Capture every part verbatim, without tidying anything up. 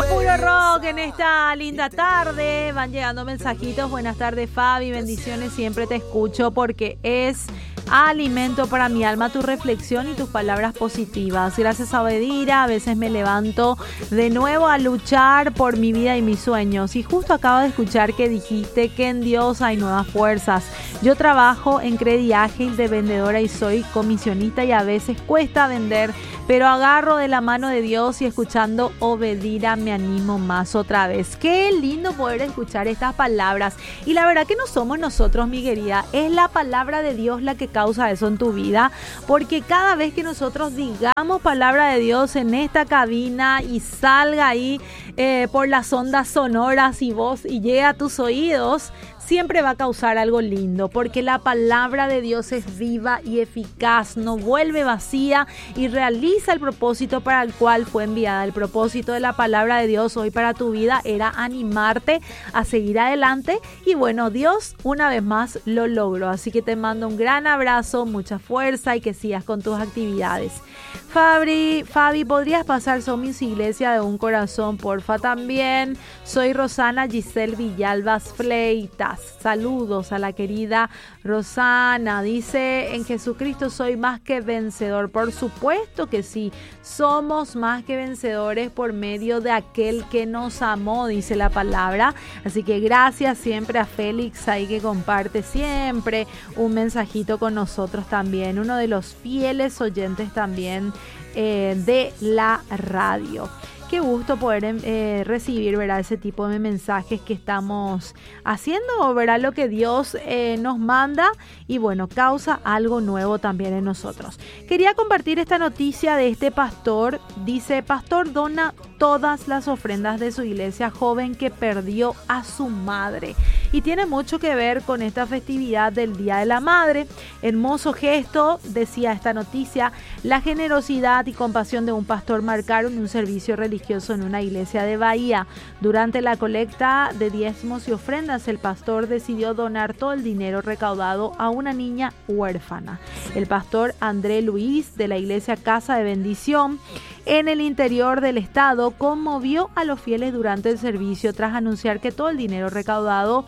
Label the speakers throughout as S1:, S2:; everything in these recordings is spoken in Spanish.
S1: Puro rock en esta linda tarde. Van llegando mensajitos. Buenas tardes, Fabi. Bendiciones. Siempre te escucho porque es alimento para mi alma tu reflexión y tus palabras positivas. Gracias a Obedira. A veces me levanto de nuevo a luchar por mi vida y mis sueños. Y justo acabo de escuchar que dijiste que en Dios hay nuevas fuerzas. Yo trabajo en Credit Ágil de vendedora y soy comisionista y a veces cuesta vender, pero agarro de la mano de Dios y escuchando Obedira me animo más otra vez. Qué lindo poder escuchar estas palabras. Y la verdad que no somos nosotros, mi querida, es la palabra de Dios la que causa eso en tu vida, porque cada vez que nosotros digamos palabra de Dios en esta cabina y salga ahí eh, por las ondas sonoras y voz y llegue a tus oídos, siempre va a causar algo lindo, porque la palabra de Dios es viva y eficaz, no vuelve vacía y realiza el propósito para el cual fue enviada. El propósito de la palabra de Dios hoy para tu vida era animarte a seguir adelante y bueno, Dios una vez más lo logró. Así que te mando un gran abrazo, mucha fuerza y que sigas con tus actividades. Fabi, Fabi, ¿podrías pasar Somis Iglesia de un corazón, porfa? También soy Rosana Giselle Villalbas Fleitas. Saludos a la querida Rosana. Dice, en Jesucristo soy más que vencedor. Por supuesto que sí, somos más que vencedores por medio de aquel que nos amó, dice la palabra. Así que gracias siempre a Félix ahí que comparte siempre un mensajito con nosotros también, uno de los fieles oyentes también eh, de la radio. Qué gusto poder eh, recibir, ¿verdad?, ese tipo de mensajes que estamos haciendo, ¿verdad?, lo que Dios eh, nos manda y bueno, causa algo nuevo también en nosotros. Quería compartir esta noticia de este pastor. Dice, pastor dona todas las ofrendas de su iglesia joven que perdió a su madre. Y tiene mucho que ver con esta festividad del Día de la Madre. Hermoso gesto, decía esta noticia. La generosidad y compasión de un pastor marcaron un servicio religioso en una iglesia de Bahía. Durante la colecta de diezmos y ofrendas, el pastor decidió donar todo el dinero recaudado a una niña huérfana. El pastor André Luis de la iglesia Casa de Bendición en el interior del estado conmovió a los fieles durante el servicio tras anunciar que todo el dinero recaudado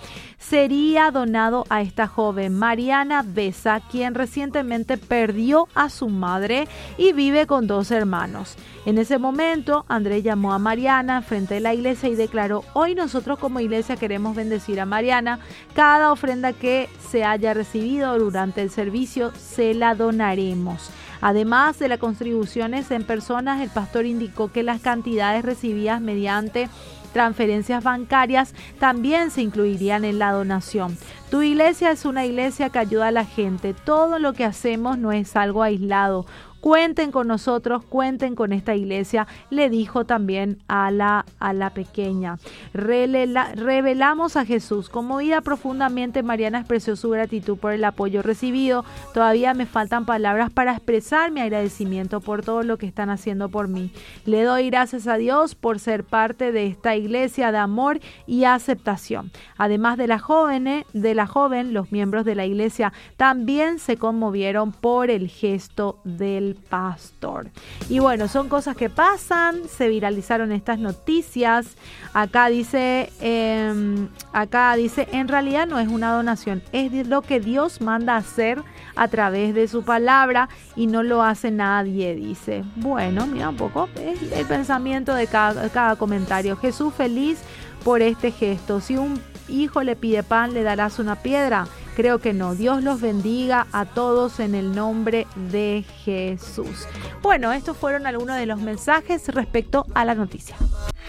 S1: sería donado a esta joven Mariana Besa, quien recientemente perdió a su madre y vive con dos hermanos. En ese momento, Andrés llamó a Mariana frente a la iglesia y declaró: hoy nosotros como iglesia queremos bendecir a Mariana. Cada ofrenda que se haya recibido durante el servicio se la donaremos. Además de las contribuciones en personas, el pastor indicó que las cantidades recibidas mediante transferencias bancarias también se incluirían en la donación. Tu iglesia es una iglesia que ayuda a la gente. Todo lo que hacemos no es algo aislado. Cuenten con nosotros, cuenten con esta iglesia, le dijo también a la, a la pequeña. Relela, revelamos a Jesús. Conmovida profundamente, Mariana expresó su gratitud por el apoyo recibido. Todavía me faltan palabras para expresar mi agradecimiento por todo lo que están haciendo por mí. Le doy gracias a Dios por ser parte de esta iglesia de amor y aceptación. Además de la joven, de la joven, los miembros de la iglesia también se conmovieron por el gesto del pastor. Y bueno, son cosas que pasan, se viralizaron estas noticias. Acá dice, eh, acá dice, en realidad no es una donación, es lo que Dios manda hacer a través de su palabra y no lo hace nadie, dice. Bueno, mira un poco es el pensamiento de cada, cada comentario. Jesús feliz por este gesto. Si un hijo le pide pan, ¿le darás una piedra? Creo que no. Dios los bendiga a todos en el nombre de Jesús. Bueno, estos fueron algunos de los mensajes respecto a la noticia.